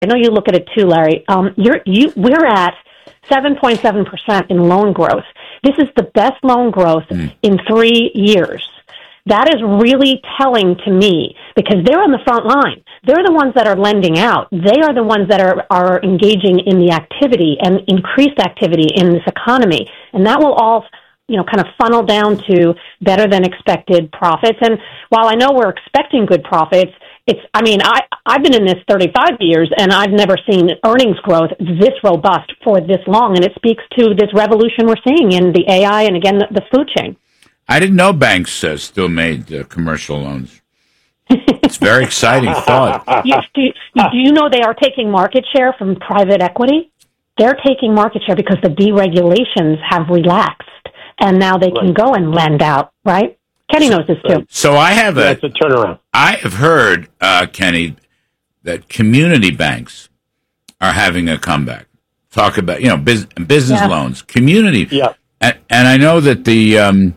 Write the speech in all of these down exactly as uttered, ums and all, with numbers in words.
I know you look at it too, Larry. Um, you're, you, we're at seven point seven percent in loan growth. This is the best loan growth mm. in three years. That is really telling to me because they're on the front line. They're the ones that are lending out. They are the ones that are, are engaging in the activity and increased activity in this economy. And that will all, you know, kind of funnel down to better than expected profits. And while I know we're expecting good profits, it's, I mean, I, I've been in this thirty-five years and I've never seen earnings growth this robust for this long. And it speaks to this revolution we're seeing in the A I and, again, the, the food chain. I didn't know banks uh, still made uh, commercial loans. It's a very exciting thought. Yes, do you, do you know they are taking market share from private equity? They're taking market share because the deregulations have relaxed, and now they can go and lend out, right? Kenny knows this too. So I have a, That's a turnaround. I have heard, uh, Kenny, that community banks are having a comeback. Talk about, you know, business, business yeah. loans, community. Yeah. And, and I know that the... Um,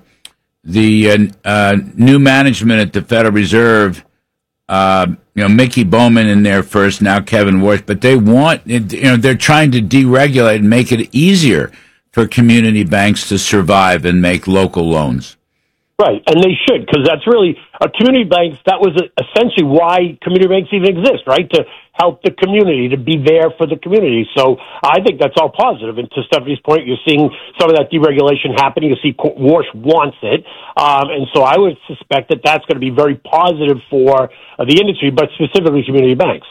The uh, uh, new management at the Federal Reserve, uh, you know, Mickey Bowman in there first, now Kevin Warsh, but they want, you know, they're trying to deregulate and make it easier for community banks to survive and make local loans. Right, and they should, because that's really, uh, community banks, that was essentially why community banks even exist, right, to help the community, to be there for the community. So I think that's all positive. And to Stephanie's point, you're seeing some of that deregulation happening. You see Warsh wants it. Um, and so I would suspect that that's going to be very positive for uh, the industry, but specifically community banks.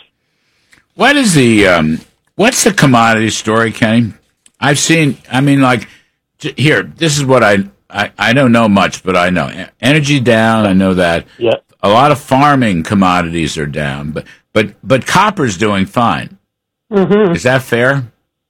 What is the, um, what's the commodity story, Kenny? I've seen, I mean, like, here, this is what I, I, I don't know much, but I know. Energy down, I know that. Yeah. A lot of farming commodities are down, but but but copper's doing fine. Mm-hmm. Is that fair?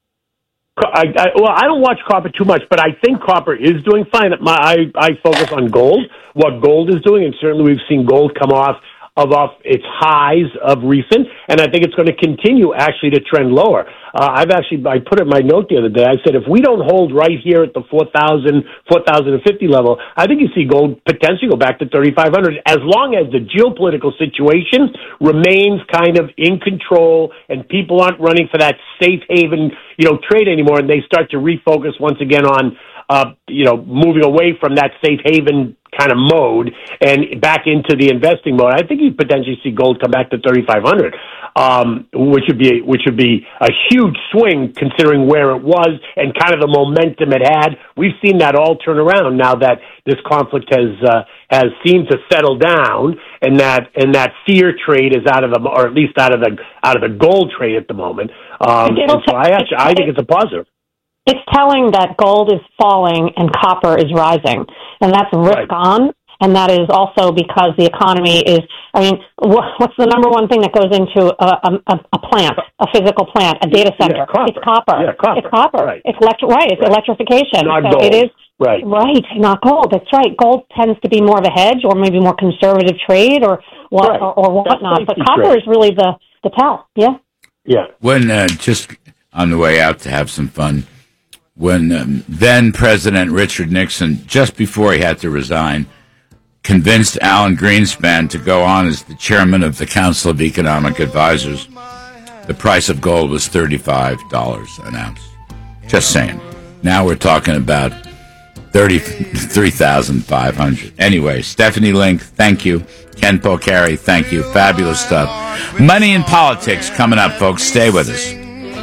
I, I, well, I don't watch copper too much, but I think copper is doing fine. My, I, I focus on gold, what gold is doing, and certainly we've seen gold come off of off its highs of recent, and I think it's going to continue actually to trend lower. Uh, I've actually, I put it in my note the other day, I said if we don't hold right here at the four thousand, four thousand fifty level, I think you see gold potentially go back to thirty-five hundred as long as the geopolitical situation remains kind of in control and people aren't running for that safe haven, you know, trade anymore, and they start to refocus once again on, uh, you know, moving away from that safe haven kind of mode and back into the investing mode. I think you potentially see gold come back to thirty-five hundred, um, which would be which would be a huge swing considering where it was and kind of the momentum it had. We've seen that all turn around now that this conflict has uh, has seemed to settle down, and that and that fear trade is out of the, or at least out of the out of the gold trade at the moment. Um, and so I actually I think it's a positive. It's telling that gold is falling and copper is rising, and that's risk right. on, and that is also because the economy is, I mean, what's the number one thing that goes into a, a, a plant, a physical plant, a data center? Yeah, copper. It's copper. Yeah, copper. It's copper. Right. It's electri- right. It's right. electrification. Not so gold. It is, right. Right, not gold. That's right. Gold tends to be more of a hedge or maybe more conservative trade or what, right. or, or whatnot, but copper trade. is really the, the tell, yeah? Yeah. When, uh, just on the way out to have some fun, when um, then President Richard Nixon, just before he had to resign, convinced Alan Greenspan to go on as the chairman of the Council of Economic Advisors, the price of gold was thirty-five dollars an ounce. Just saying. Now we're talking about thirty-three thousand five hundred dollars. Anyway, Stephanie Link, thank you. Ken Polcari, thank you. Fabulous stuff. Money and politics coming up, folks. Stay with us.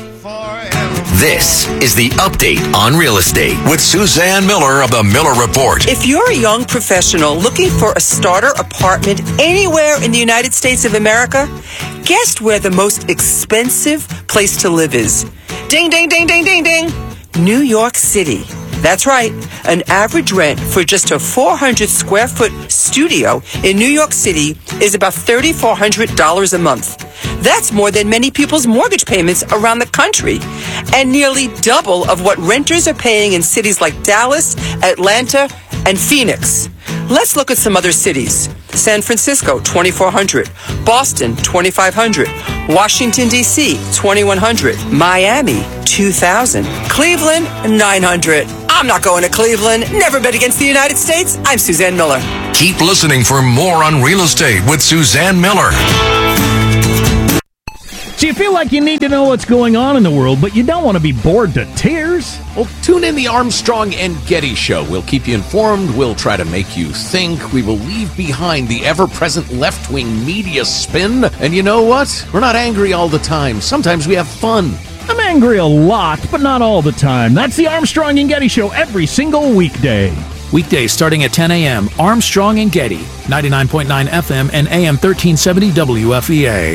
This is the Update on Real Estate with Suzanne Miller of the Miller Report. If you're a young professional looking for a starter apartment anywhere in the United States of America, guess where the most expensive place to live is? Ding, ding, ding, ding, ding, ding. New York City. That's right. An average rent for just a four hundred square foot studio in New York City is about three thousand four hundred dollars a month. That's more than many people's mortgage payments around the country, and nearly double of what renters are paying in cities like Dallas, Atlanta, and Phoenix. Let's look at some other cities. San Francisco, twenty-four hundred dollars. Boston, twenty-five hundred dollars. Washington, D C, twenty-one hundred dollars. Miami, two thousand dollars. Cleveland, nine hundred dollars. I'm not going to Cleveland. Never bet against the United States. I'm Suzanne Miller. Keep listening for more on real estate with Suzanne Miller. So you feel like you need to know what's going on in the world, but you don't want to be bored to tears? Well, tune in the Armstrong and Getty Show. We'll keep you informed. We'll try to make you think. We will leave behind the ever-present left-wing media spin. And you know what? We're not angry all the time. Sometimes we have fun. I'm angry a lot, but not all the time. That's the Armstrong and Getty Show every single weekday. Weekdays starting at ten a.m., Armstrong and Getty, ninety-nine point nine F M and A M thirteen seventy W F E A.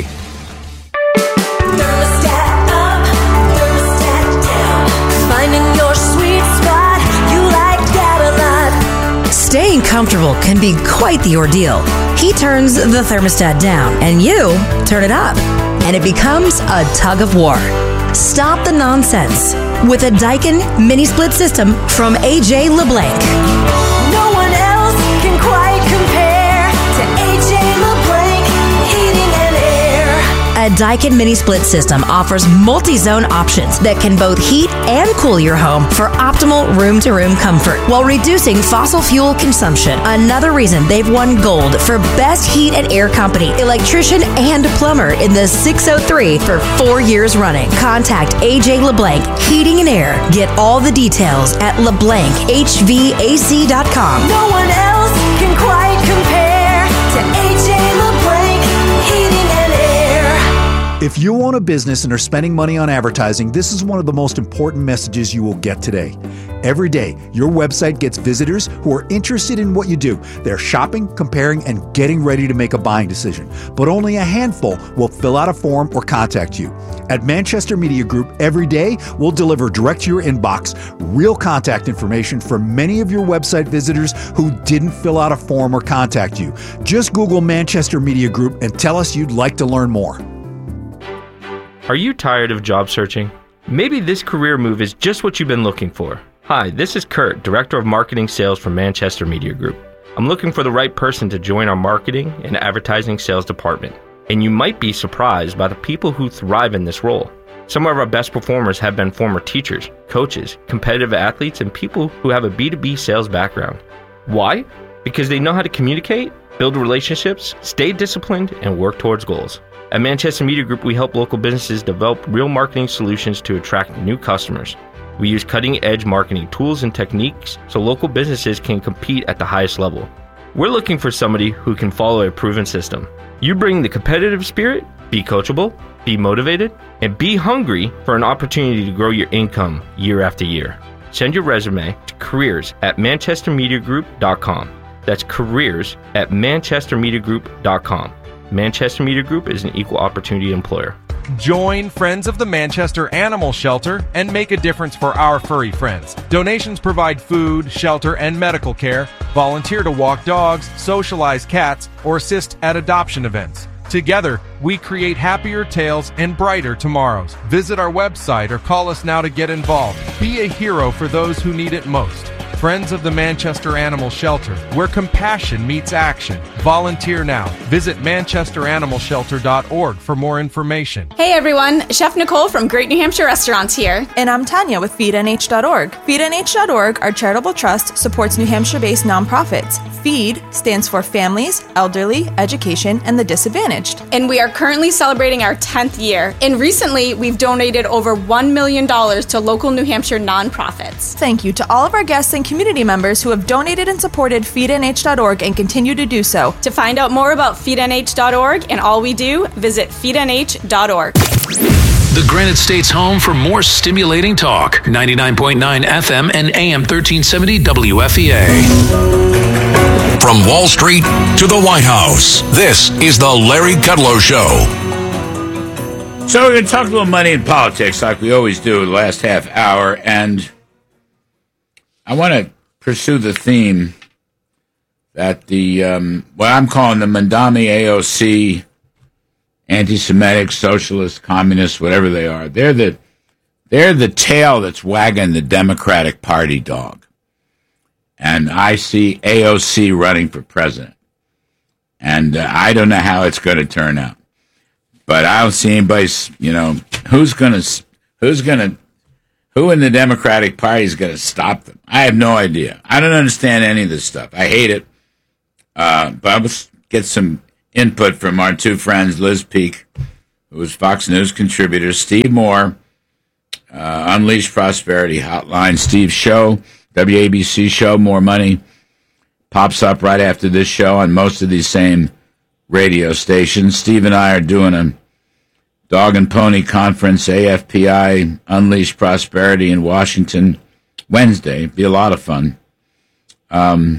Thermostat up, thermostat down. Finding your sweet spot, you like that a lot. Staying comfortable can be quite the ordeal. He turns the thermostat down, and you turn it up, and it becomes a tug of war. Stop the nonsense with a Daikin mini split system from A J LeBlanc. No one else can quite compare to A J LeBlanc Heating and Air. A Daikin mini split system offers multi-zone options that can both heat and cool your home for optimal room-to-room comfort while reducing fossil fuel consumption. Another reason they've won gold for Best Heat and Air Company, Electrician, and Plumber in the six oh three for four years running. Contact A J LeBlanc Heating and Air. Get all the details at leblanc h v a c dot com. No one else can quite compare to A J LeBlanc Heating and Air. If you own a business and are spending money on advertising, this is one of the most important messages you will get today. Every day, your website gets visitors who are interested in what you do. They're shopping, comparing, and getting ready to make a buying decision. But only a handful will fill out a form or contact you. At Manchester Media Group, every day, we'll deliver direct to your inbox real contact information for many of your website visitors who didn't fill out a form or contact you. Just Google Manchester Media Group and tell us you'd like to learn more. Are you tired of job searching? Maybe this career move is just what you've been looking for. Hi, this is Kurt, Director of Marketing Sales for Manchester Media Group. I'm looking for the right person to join our marketing and advertising sales department. And you might be surprised by the people who thrive in this role. Some of our best performers have been former teachers, coaches, competitive athletes, and people who have a B two B sales background. Why? Because they know how to communicate, build relationships, stay disciplined, and work towards goals. At Manchester Media Group, we help local businesses develop real marketing solutions to attract new customers. We use cutting-edge marketing tools and techniques so local businesses can compete at the highest level. We're looking for somebody who can follow a proven system. You bring the competitive spirit, be coachable, be motivated, and be hungry for an opportunity to grow your income year after year. Send your resume to careers at manchester media group dot com. That's careers at manchester media group dot com. Manchester Media Group is an equal opportunity employer. Join Friends of the Manchester Animal Shelter and make a difference for our furry friends. Donations provide food, shelter, and medical care. Volunteer to walk dogs, socialize cats, or assist at adoption events. Together, we create happier tales and brighter tomorrows. Visit our website or call us now to get involved. Be a hero for those who need it most. Friends of the Manchester Animal Shelter, where compassion meets action. Volunteer now. Visit manchester animal shelter dot org for more information. Hey everyone, Chef Nicole from Great New Hampshire Restaurants here. And I'm Tanya with feed N H dot org. feed N H dot org, our charitable trust, supports New Hampshire-based nonprofits. FEED stands for Families, Elderly, Education, and the Disadvantaged. And we are currently celebrating our tenth year. And recently, we've donated over one million dollars to local New Hampshire nonprofits. Thank you to all of our guests and community members who have donated and supported feed N H dot org and continue to do so. To find out more about feed N H dot org and all we do, visit feed N H dot org. The Granite State's home for more stimulating talk. ninety-nine point nine F M and A M thirteen seventy W F E A. From Wall Street to the White House, this is the Larry Kudlow Show. So we're going to talk a little money and politics like we always do the last half hour, and I want to pursue the theme that the, um, what I'm calling the Mandami A O C, anti-Semitic, socialist, communist, whatever they are. They're the, they're the tail that's wagging the Democratic Party dog. And I see A O C running for president. And uh, I don't know how it's going to turn out. But I don't see anybody, you know, who's going to, who's going to, who in the Democratic Party is going to stop them? I have no idea. I don't understand any of this stuff. I hate it. Uh, but I will get some input from our two friends, Liz Peek, who was Fox News contributor, Steve Moore, uh, Unleashed Prosperity Hotline, Steve's show, W A B C show, More Money, pops up right after this show on most of these same radio stations. Steve and I are doing a Dog and Pony Conference, A F P I, Unleashed Prosperity in Washington, Wednesday. Be a lot of fun. Um,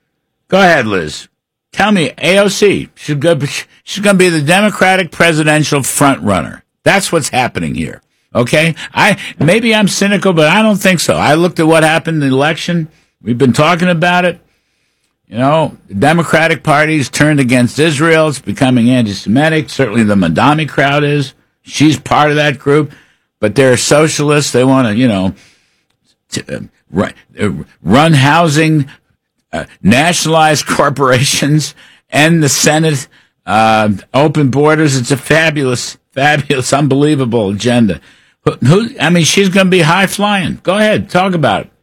go ahead, Liz. Tell me, A O C, she's going to be the Democratic presidential front runner. That's what's happening here. Okay? I maybe I'm cynical, but I don't think so. I looked at what happened in the election. We've been talking about it. You know, the Democratic Party's turned against Israel. It's becoming anti-Semitic. Certainly the Madami crowd is. She's part of that group. But they're socialists. They want to, you know, t- uh, run, uh, run housing, uh, nationalize corporations, end the Senate, uh, open borders. It's a fabulous, fabulous, unbelievable agenda. Who, who I mean, she's going to be high-flying. Go ahead. Talk about it.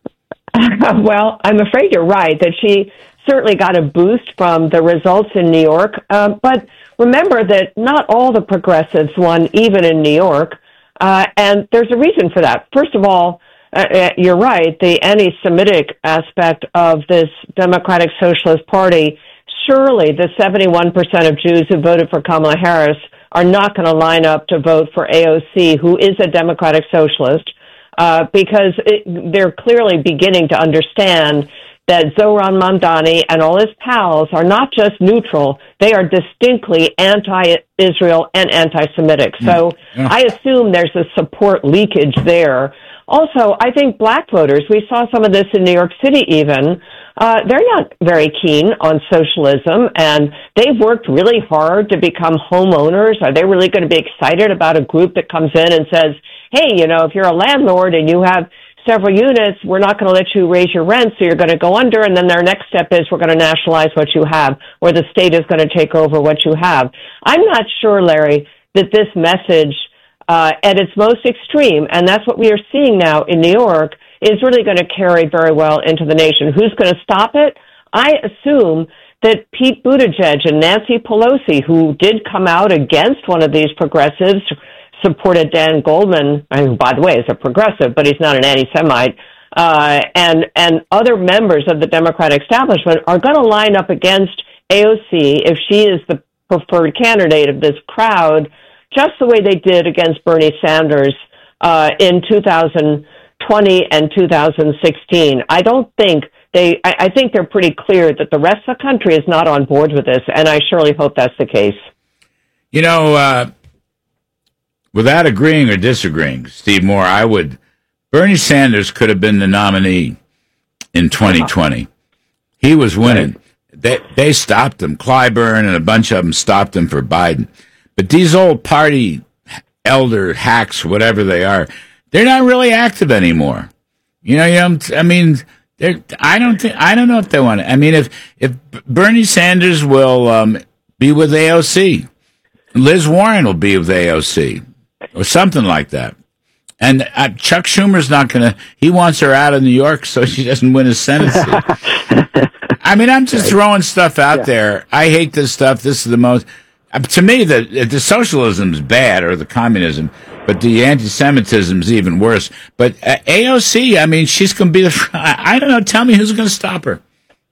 Well, I'm afraid you're right that she certainly got a boost from the results in New York. Uh, but remember that not all the progressives won, even in New York. Uh, and there's a reason for that. First of all, uh, you're right, the anti-Semitic aspect of this Democratic Socialist Party, surely the seventy-one percent of Jews who voted for Kamala Harris are not going to line up to vote for A O C, who is a Democratic Socialist, uh, because it, they're clearly beginning to understand that Zohran Mamdani and all his pals are not just neutral, they are distinctly anti-Israel and anti-Semitic. So yeah. I assume there's a support leakage there. Also, I think black voters, we saw some of this in New York City even, uh, they're not very keen on socialism, and they've worked really hard to become homeowners. Are they really going to be excited about a group that comes in and says, hey, you know, if you're a landlord and you have several units, we're not going to let you raise your rent, so you're going to go under, and then their next step is we're going to nationalize what you have, or the state is going to take over what you have. I'm not sure, Larry, that this message, uh, at its most extreme, and that's what we are seeing now in New York, is really going to carry very well into the nation. Who's going to stop it? I assume that Pete Buttigieg and Nancy Pelosi, who did come out against one of these progressives, supported Dan Goldman, who, by the way, is a progressive, but he's not an anti-Semite, uh, and and other members of the Democratic establishment are going to line up against A O C if she is the preferred candidate of this crowd, just the way they did against Bernie Sanders uh, in two thousand twenty and two thousand sixteen. I don't think they, I, I think they're pretty clear that the rest of the country is not on board with this, and I surely hope that's the case. You know, uh, without agreeing or disagreeing, Steve Moore, I would, Bernie Sanders could have been the nominee in twenty twenty. He was winning. They, they stopped him. Clyburn and a bunch of them stopped him for Biden. But these old party elder hacks, whatever they are, they're not really active anymore. You know, you know I mean, they're, I don't think, I don't know if they want to. I mean, if, if Bernie Sanders will um, be with A O C, Liz Warren will be with A O C, or something like that. And uh, Chuck Schumer's not going to, he wants her out of New York so she doesn't win his Senate seat. I mean, I'm just throwing stuff out yeah. there. I hate this stuff. This is the most, uh, to me, the the socialism's bad, or the communism, but the anti-Semitism is even worse. But uh, A O C, I mean, she's going to be the, I, I don't know, tell me who's going to stop her.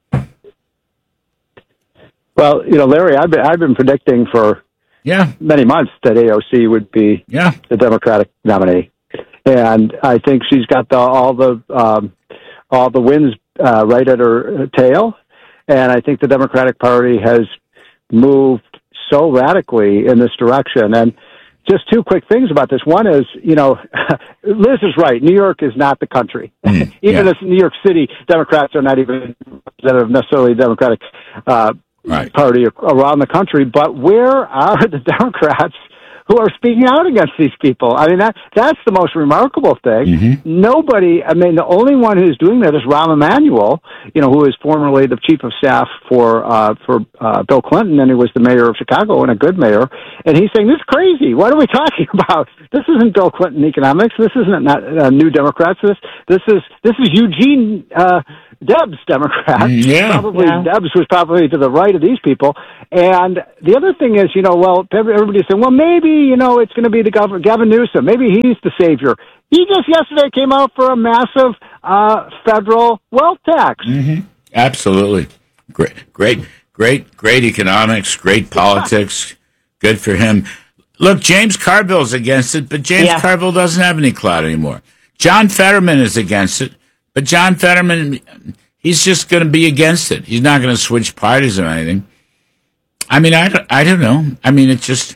Well, you know, Larry, I've been, I've been predicting for yeah. many months that A O C would be yeah. the Democratic nominee. And I think she's got the, all the um, all the wins uh, right at her tail. And I think the Democratic Party has moved so radically in this direction. And just two quick things about this. One is, you know, Liz is right. New York is not the country. Mm, even yeah. as New York City Democrats are not even representative necessarily Democratic uh, right. Party around the country. But where are the Democrats who are speaking out against these people? I mean, that that's the most remarkable thing. Mm-hmm. Nobody, I mean, the only one who's doing that is Rahm Emanuel, you know, who is formerly the chief of staff for uh, for uh, Bill Clinton, and he was the mayor of Chicago, and a good mayor. And he's saying, this is crazy. What are we talking about? This isn't Bill Clinton economics. This isn't not, uh, New Democrats. This this is this is Eugene uh, Debs Democrats. Yeah. Probably yeah. Debs was probably to the right of these people. And the other thing is, you know, well, everybody's saying, well, maybe you know, it's going to be the governor, Gavin Newsom. Maybe he's the savior. He just yesterday came out for a massive uh, federal wealth tax. Mm-hmm. Absolutely. Great, great, great, great economics, great politics. Good for him. Look, James Carville's against it, but James yeah. Carville doesn't have any clout anymore. John Fetterman is against it, but John Fetterman, he's just going to be against it. He's not going to switch parties or anything. I mean, I don't, I don't know. I mean, it's just...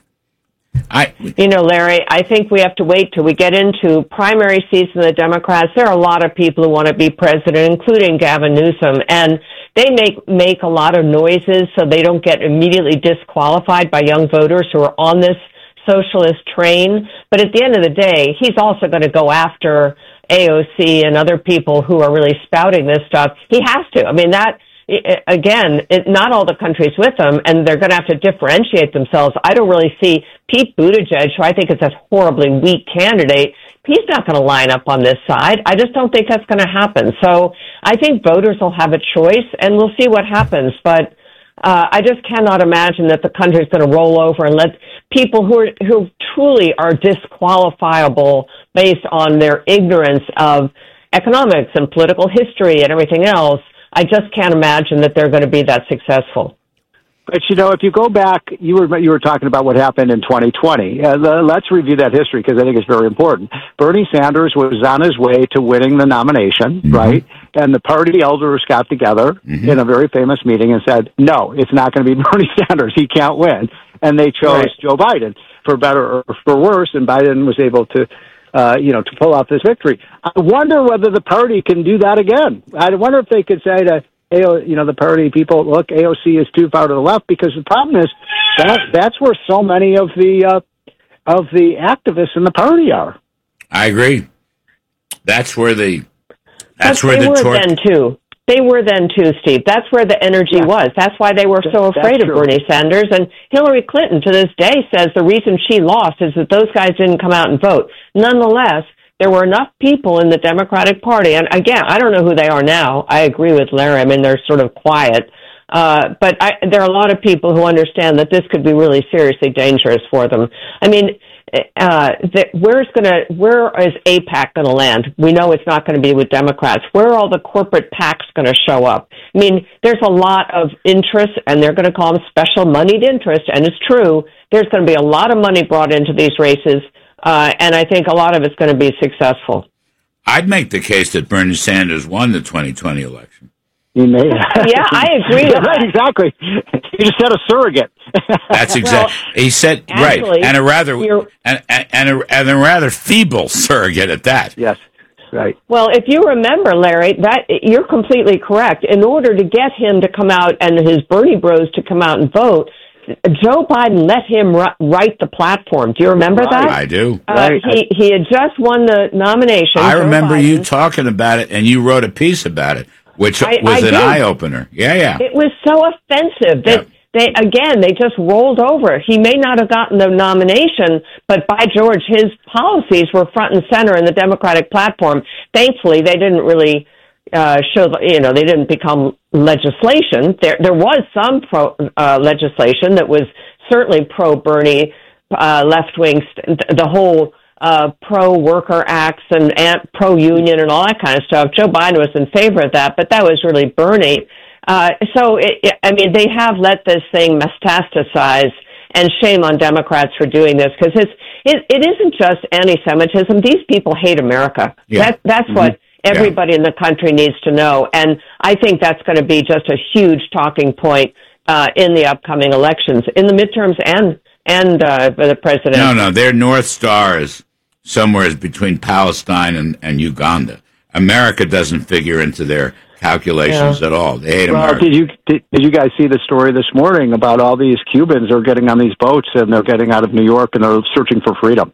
I, you know, Larry, I think we have to wait till we get into primary season of the Democrats. There are a lot of people who want to be president, including Gavin Newsom, and they make make a lot of noises so they don't get immediately disqualified by young voters who are on this socialist train. But at the end of the day, he's also going to go after A O C and other people who are really spouting this stuff. He has to. I mean, that... Again, it, not all the countries with them, and they're going to have to differentiate themselves. I don't really see Pete Buttigieg, who I think is a horribly weak candidate. He's not going to line up on this side. I just don't think that's going to happen. So I think voters will have a choice, and we'll see what happens. But uh, I just cannot imagine that the country's going to roll over and let people who are, who truly are disqualifiable based on their ignorance of economics and political history and everything else. I just can't imagine that they're going to be that successful. But, you know, if you go back, you were you were talking about what happened in twenty twenty. Uh, let's review that history because I think it's very important. Bernie Sanders was on his way to winning the nomination, mm-hmm. right? And the party elders got together mm-hmm. in a very famous meeting and said, no, it's not going to be Bernie Sanders. He can't win. And they chose right. Joe Biden, for better or for worse, and Biden was able to Uh, you know, to pull off this victory. I wonder whether the party can do that again. I wonder if they could say to, you know, the party people, look, A O C is too far to the left, because the problem is that that's where so many of the uh, of the activists in the party are. I agree. That's where the that's but where they the were tor- then too. They were then too, Steve. That's where the energy yeah. was. That's why they were so afraid of Bernie Sanders. And Hillary Clinton, to this day, says the reason she lost is that those guys didn't come out and vote. Nonetheless, there were enough people in the Democratic Party, and again, I don't know who they are now. I agree with Larry. I mean, they're sort of quiet. Uh, but I, there are a lot of people who understand that this could be really seriously dangerous for them. I mean, uh, the, where's gonna, where is AIPAC going to land? We know it's not going to be with Democrats. Where are all the corporate PACs going to show up? I mean, there's a lot of interest, and they're going to call them special moneyed interest, and it's true. There's going to be a lot of money brought into these races, uh, and I think a lot of it's going to be successful. I'd make the case that Bernie Sanders won the twenty twenty election. He may. Yeah, I agree with right, that. Exactly. He just said a surrogate. That's exactly. Well, he said actually, right, and a rather and, and, a, and a rather feeble surrogate at that. Yes, right. Well, if you remember, Larry, that you're completely correct. In order to get him to come out and his Bernie Bros to come out and vote, Joe Biden let him write the platform. Do you remember right. that? I do. Uh, right. He he had just won the nomination. I Joe remember Biden. you talking about it, and you wrote a piece about it. Which I, was I an did. eye-opener. Yeah, yeah. It was so offensive that yep. they, again, they just rolled over. He may not have gotten the nomination, but by George, his policies were front and center in the Democratic platform. Thankfully, they didn't really uh, show, you know, they didn't become legislation. There, there was some pro, uh, legislation that was certainly pro-Bernie, uh, left-wing, st- the whole Uh, pro-worker acts and, and pro-union and all that kind of stuff. Joe Biden was in favor of that, but that was really Bernie. Uh, so, it, it, I mean, they have let this thing metastasize, and shame on Democrats for doing this, because it's, it, it isn't just anti-Semitism. These people hate America. Yeah. That, that's mm-hmm. what everybody yeah. in the country needs to know, and I think that's going to be just a huge talking point uh, in the upcoming elections, in the midterms and and uh, for the president. No, no, their North Star is somewhere between Palestine and, and Uganda. America doesn't figure into their calculations yeah. at all. They hate well, America. Did you did, did you guys see the story this morning about all these Cubans are getting on these boats and they're getting out of New York and they're searching for freedom?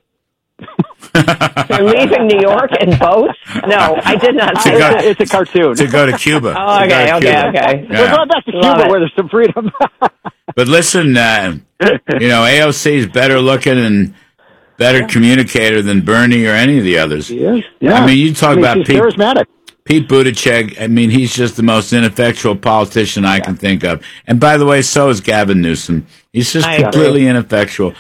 They're leaving New York in boats? No, I did not see go, that. It's a cartoon. To go to Cuba. Oh, okay, okay, Cuba. okay. Yeah. We're going back to Love Cuba it. where there's some freedom. But listen, uh, you know, A O C is better looking and better yeah. communicator than Bernie or any of the others. Yes, yeah. I mean, you talk I mean, about he's Pete, charismatic. Pete Buttigieg. I mean, he's just the most ineffectual politician I yeah. can think of. And by the way, so is Gavin Newsom. He's just I completely agree. ineffectual.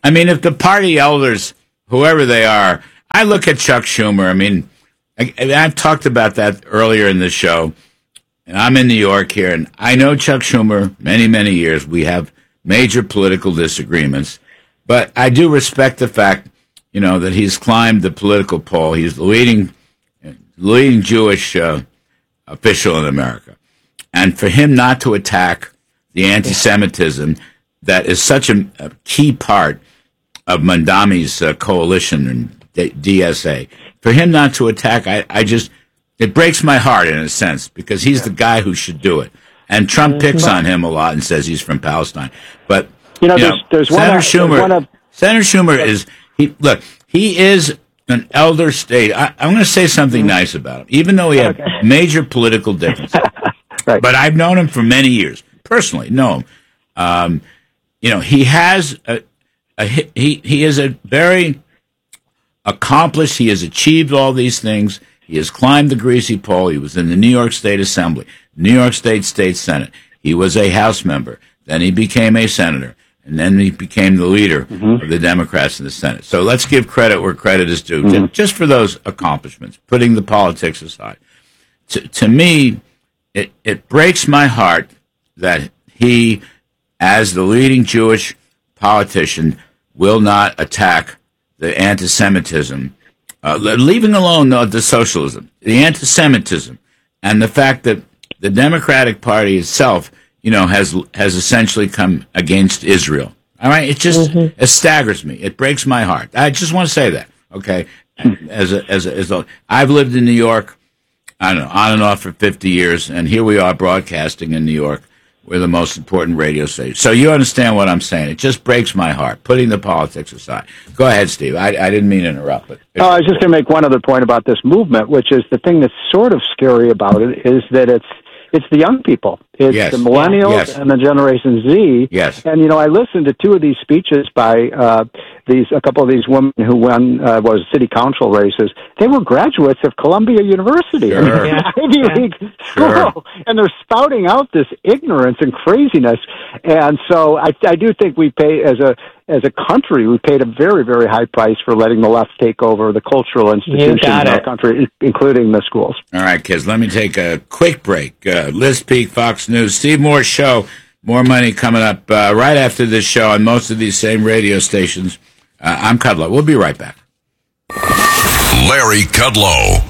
I mean, if the party elders, whoever they are, I look at Chuck Schumer. I mean, I, I've talked about that earlier in the show, and I'm in New York here, and I know Chuck Schumer many, many years. We have major political disagreements, but I do respect the fact, you know, that he's climbed the political pole. He's the leading, leading Jewish uh, official in America. And for him not to attack the anti-Semitism that is such a, a key part of Mandami's uh, coalition and D- DSA, for him not to attack, I, I just, it breaks my heart in a sense, because he's the guy who should do it. And Trump picks on him a lot and says he's from Palestine. But, you know, you there's, know there's Senator one, Schumer, there's one of, Senator Schumer is, he look, he is an elder state. I, I'm going to say something nice about him, even though we have Okay. major political differences. Right. But I've known him for many years, personally, know him. Um, you know, he has a, a he he is a very accomplished. He has achieved all these things. He has climbed the greasy pole. He was in the New York State Assembly, New York State State Senate. He was a House member. Then he became a senator, and then he became the leader mm-hmm. of the Democrats in the Senate. So let's give credit where credit is due, mm-hmm. just for those accomplishments, putting the politics aside. To, to me, it, it breaks my heart that he, as the leading Jewish politician, will not attack the anti-Semitism, uh, leaving alone the, the socialism, the anti-Semitism, and the fact that the Democratic Party itself, you know, has has essentially come against Israel. All right, it just mm-hmm. it staggers me. It breaks my heart. I just want to say that. Okay, as a as a, as a I've lived in New York, I don't know, on and off for fifty years, and here we are broadcasting in New York. We're the most important radio station. So you understand what I'm saying. It just breaks my heart, putting the politics aside. Go ahead, Steve. I, I didn't mean to interrupt. But oh, I was just going to make one other point about this movement, which is the thing that's sort of scary about it is that it's it's the young people. It's yes. the millennials yes. and the Generation Z. Yes. And, you know, I listened to two of these speeches by uh, these a couple of these women who won uh, was city council races. They were graduates of Columbia University, sure. an Ivy yeah. League school, sure. and they're spouting out this ignorance and craziness. And so I, I do think we pay as a as a country, we paid a very, very high price for letting the left take over the cultural institutions in our country, including the schools. All right, kids, let me take a quick break. Uh, Liz Peek, Fox News, Steve Moore's show, More Money coming up uh, right after this show on most of these same radio stations. Uh, I'm Kudlow. We'll be right back. Larry Kudlow.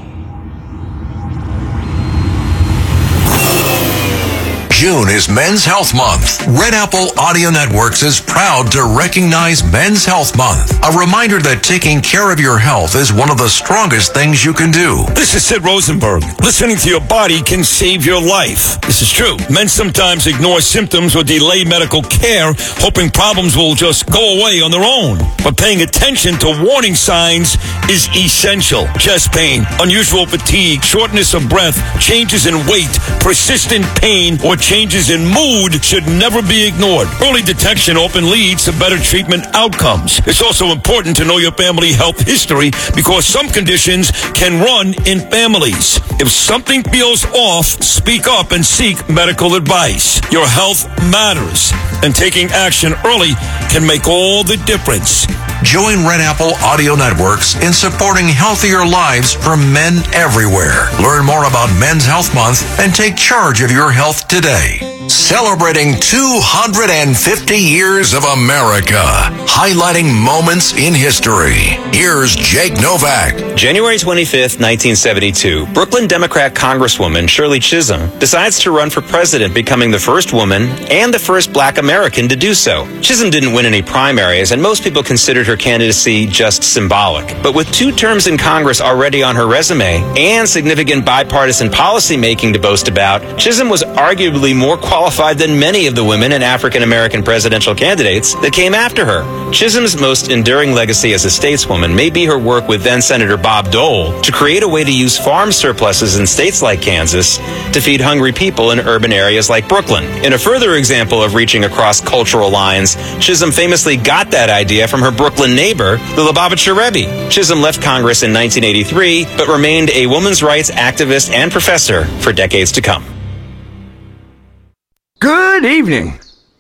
June is Men's Health Month. Red Apple Audio Networks is proud to recognize Men's Health Month. A reminder that taking care of your health is one of the strongest things you can do. This is Sid Rosenberg. Listening to your body can save your life. This is true. Men sometimes ignore symptoms or delay medical care, hoping problems will just go away on their own. But paying attention to warning signs is essential. Chest pain, unusual fatigue, shortness of breath, changes in weight, persistent pain, or changes in mood should never be ignored. Early detection often leads to better treatment outcomes. It's also important to know your family health history because some conditions can run in families. If something feels off, speak up and seek medical advice. Your health matters, and taking action early can make all the difference. Join Red Apple Audio Networks in supporting healthier lives for men everywhere. Learn more about Men's Health Month and take charge of your health today. Celebrating two hundred fifty years of America, highlighting moments in history. Here's Jake Novak. January twenty-fifth, nineteen seventy-two, Brooklyn Democrat Congresswoman Shirley Chisholm decides to run for president, becoming the first woman and the first black American to do so. Chisholm didn't win any primaries, and most people considered her candidacy just symbolic. But with two terms in Congress already on her resume and significant bipartisan policy making to boast about, Chisholm was arguably more qualified than many of the women and African-American presidential candidates that came after her. Chisholm's most enduring legacy as a stateswoman may be her work with then-Senator Bob Dole to create a way to use farm surpluses in states like Kansas to feed hungry people in urban areas like Brooklyn. In a further example of reaching across cultural lines, Chisholm famously got that idea from her Brooklyn neighbor, the Lubavitcher Rebbe. Chisholm left Congress in nineteen eighty-three, but remained a women's rights activist and professor for decades to come. Good evening.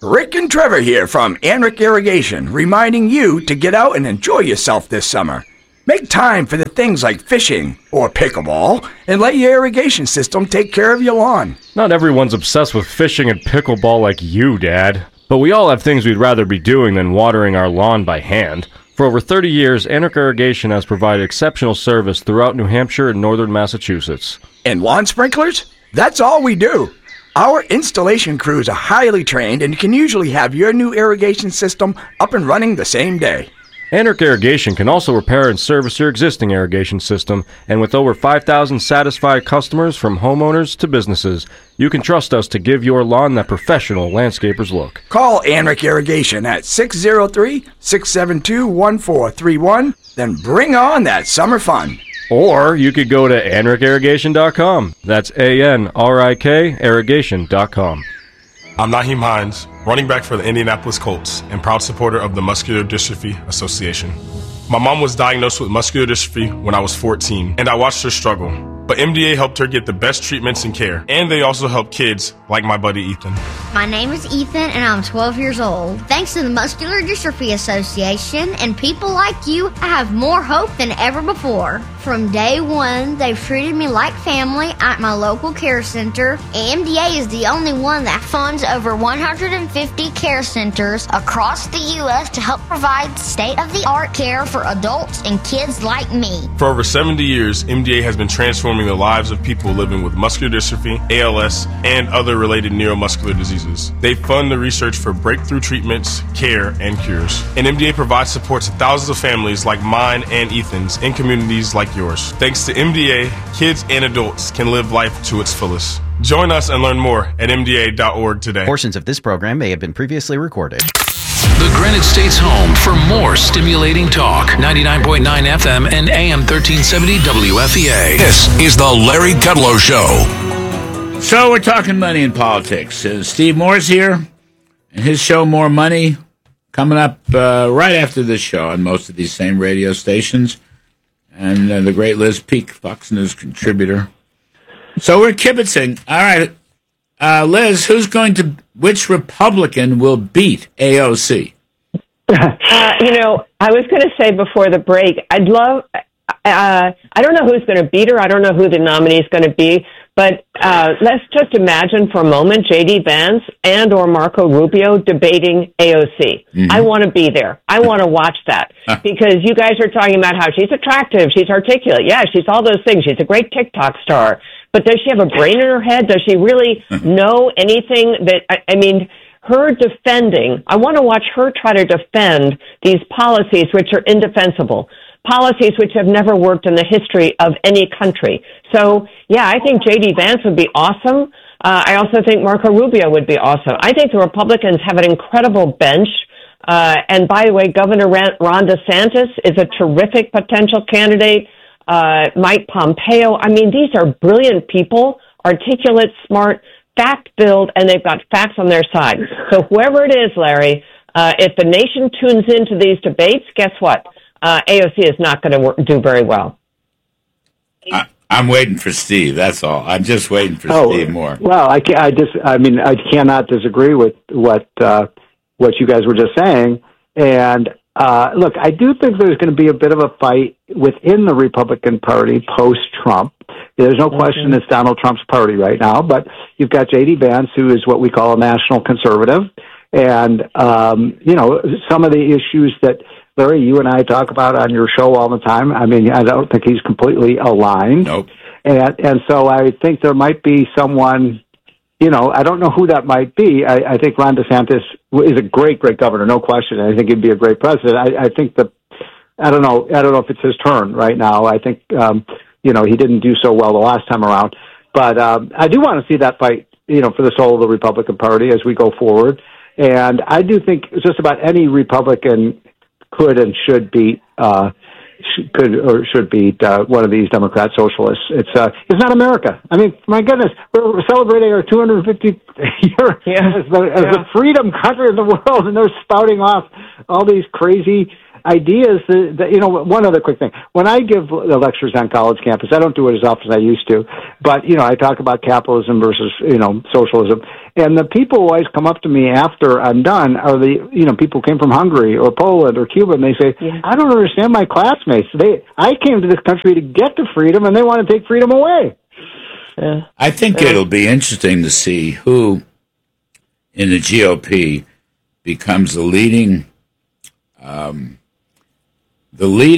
Rick and Trevor here from Anric Irrigation, reminding you to get out and enjoy yourself this summer. Make time for the things like fishing or pickleball and let your irrigation system take care of your lawn. Not everyone's obsessed with fishing and pickleball like you, Dad. But we all have things we'd rather be doing than watering our lawn by hand. For over thirty years, Anric Irrigation has provided exceptional service throughout New Hampshire and northern Massachusetts. And lawn sprinklers? That's all we do. Our installation crews are highly trained and can usually have your new irrigation system up and running the same day. Anric Irrigation can also repair and service your existing irrigation system, and with over five thousand satisfied customers from homeowners to businesses, you can trust us to give your lawn that professional landscaper's look. Call Anric Irrigation at six oh three, six seven two, one four three one, then bring on that summer fun. Or you could go to anric irrigation dot com. That's A N R I K irrigation dot com. I'm Naheem Hines, running back for the Indianapolis Colts and proud supporter of the Muscular Dystrophy Association. My mom was diagnosed with muscular dystrophy when I was fourteen, and I watched her struggle. But M D A helped her get the best treatments and care, and they also help kids like my buddy Ethan. My name is Ethan, and I'm twelve years old. Thanks to the Muscular Dystrophy Association and people like you, I have more hope than ever before. From day one, they've treated me like family at my local care center. M D A is the only one that funds over one hundred fifty care centers across the U S to help provide state-of-the-art care for adults and kids like me. For over seventy years, M D A has been transforming the lives of people living with muscular dystrophy, A L S, and other related neuromuscular diseases. They fund the research for breakthrough treatments, care, and cures. And M D A provides support to thousands of families like mine and Ethan's in communities like yours. Thanks to M D A, kids and adults can live life to its fullest. Join us and learn more at M D A dot org today. Portions of this program may have been previously recorded. The Granite State's home for more stimulating talk. ninety-nine point nine F M and A M thirteen seventy W F E A. This is the Larry Kudlow Show. So we're talking money and politics. Uh, Steve Moore's here, and his show, More Money, coming up uh, right after this show on most of these same radio stations. And uh, the great Liz Peek, Fox News contributor. So we're kibitzing. All right. Uh, Liz, who's going to, which Republican will beat A O C? Uh, you know, I was going to say before the break, I'd love, uh, I don't know who's going to beat her. I don't know who the nominee is going to be. But uh, let's just imagine for a moment J D Vance and or Marco Rubio debating A O C. Mm-hmm. I want to be there. I want to watch that because you guys are talking about how she's attractive, she's articulate. Yeah, she's all those things. She's a great TikTok star. But does she have a brain in her head? Does she really know anything that, I, I mean, her defending, I want to watch her try to defend these policies which are indefensible. Policies which have never worked in the history of any country. So, yeah, I think J D Vance would be awesome. Uh, I also think Marco Rubio would be awesome. I think the Republicans have an incredible bench. Uh, and by the way, Governor Ron DeSantis is a terrific potential candidate. Uh, Mike Pompeo. I mean, these are brilliant people, articulate, smart, fact-filled, and they've got facts on their side. So whoever it is, Larry, uh, if the nation tunes into these debates, guess what? Uh, A O C is not going to work, do very well. I, I'm waiting for Steve. That's all. I'm just waiting for oh, Steve Moore. Well, I can, I just, I mean, I cannot disagree with what uh, what you guys were just saying. And uh, look, I do think there's going to be a bit of a fight within the Republican Party post-Trump. There's no question it's Donald Trump's party right now, but you've got J D Vance, who is what we call a national conservative, and um, you know, some of the issues that Larry, you and I talk about on your show all the time. I mean, I don't think he's completely aligned. Nope. And and so I think there might be someone, you know, I don't know who that might be. I, I think Ron DeSantis is a great, great governor, no question. I think he'd be a great president. I, I think the, I don't know, I don't know if it's his turn right now. I think, um, you know, he didn't do so well the last time around. But um, I do want to see that fight, you know, for the soul of the Republican Party as we go forward. And I do think just about any Republican could and should beat uh, could or should beat uh, one of these Democrat socialists. It's uh, it's not America. I mean, my goodness, we're celebrating our two hundred fiftieth year yeah. as, the, as yeah. the freedom country in the world, and they're spouting off all these crazy ideas that, that, you know, one other quick thing. When I give the lectures on college campus, I don't do it as often as I used to, but, you know, I talk about capitalism versus, you know, socialism. And the people who always come up to me after I'm done are the, you know, people who came from Hungary or Poland or Cuba, and they say, yeah. I don't understand my classmates. They, I came to this country to get to freedom, and they want to take freedom away. Yeah. I think yeah. it'll be interesting to see who in the G O P becomes the leading, um, the leading